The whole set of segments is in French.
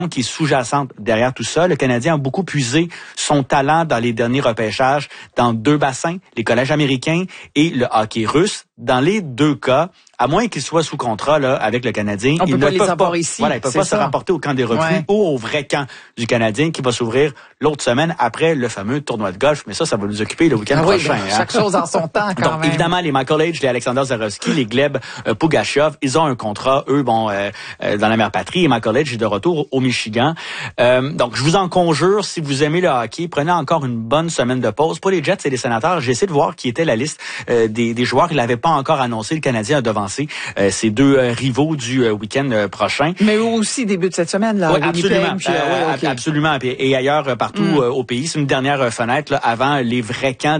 qui est sous-jacente derrière tout ça. Le Canadien a beaucoup puisé son talent dans les derniers repêchages dans 2 bassins, les collèges américains et le hockey russe. Dans les 2 cas, à moins qu'ils soient sous contrat là avec le Canadien, ils ne peuvent pas ici. Voilà, ils peuvent pas se rapporter au camp des recrues ou au vrai camp du Canadien qui va s'ouvrir l'autre semaine après le fameux tournoi de golf. Mais ça va nous occuper le week-end prochain. Oui, chaque chose en son temps quand même. Évidemment, les Michael H, les Alexander Zarovski, les Gleb Pugachov, ils ont un contrat, eux, dans la mère patrie. Et Michael H est de retour au Michigan. Donc, je vous en conjure, si vous aimez le hockey, prenez encore une bonne semaine de pause. Pour les Jets et les Sénateurs, j'ai essayé de voir qui était la liste des joueurs. Il n'avait pas encore annoncé. Le Canadien a devancé ces 2 rivaux du week-end prochain. Mais aussi début de cette semaine, là. Oui, absolument. Absolument. Et ailleurs, partout au pays. C'est une dernière fenêtre là, avant les vrais camps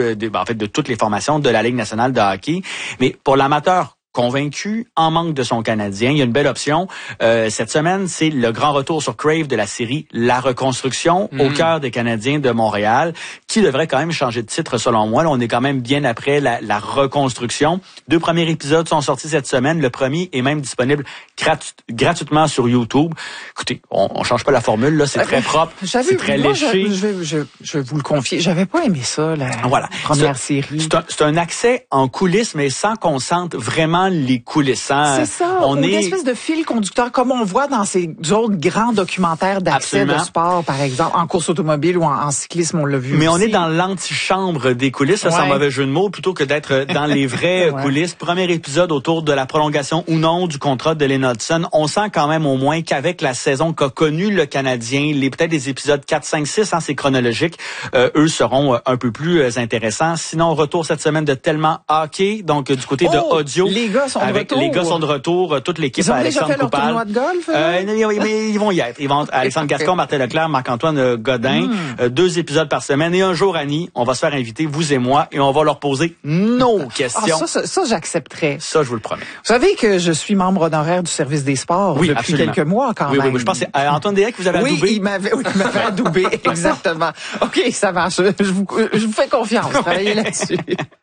de toutes les formations de la Ligue nationale de hockey. Mais pour l'amateur convaincu, en manque de son Canadien, il y a une belle option. Cette semaine, c'est le grand retour sur Crave de la série La Reconstruction au cœur des Canadiens de Montréal, qui devrait quand même changer de titre selon moi. Là, on est quand même bien après la reconstruction. 2 premiers épisodes sont sortis cette semaine. Le premier est même disponible gratuitement sur YouTube. Écoutez, on change pas la formule, là, c'est très propre, c'est très léché. Je vais vous le confier, j'avais pas aimé ça, la première série. C'est un accès en coulisses, mais sans qu'on sente vraiment les coulisses. Hein? C'est ça, une espèce de fil conducteur, comme on voit dans ces autres grands documentaires d'accès de sport, par exemple, en course automobile ou en cyclisme, on l'a vu. Mais aussi. on est dans l'antichambre des coulisses, sans mauvais jeu de mots, plutôt que d'être dans les vraies coulisses. Premier épisode autour de la prolongation ou non du contrat de Lynn Hudson. On sent quand même au moins qu'avec la saison qu'a connue le Canadien, peut-être les épisodes 4, 5, 6, c'est chronologique, eux seront un peu plus intéressants. Sinon, retour cette semaine de Tellement Hockey, donc du côté de audio. Les gars sont de retour. Les gars sont de retour, toute l'équipe à Alexandre Coupal. Ils ont déjà fait leur tournoi de golf? Mais ils vont y être. Ils vont Alexandre Gascon, Martin Leclerc, Marc-Antoine Godin. 2 épisodes par semaine. Et un jour, Annie, on va se faire inviter, vous et moi, et on va leur poser nos questions. Ça, j'accepterais. Ça, je vous le promets. Vous savez que je suis membre honoraire du service des sports depuis quelques mois quand même. Oui, je pense que c'est Antoine Deshaies que vous avez adoubé. Oui, il m'avait adoubé, exactement. OK, ça marche. Je vous fais confiance. Travaillez là-dessus.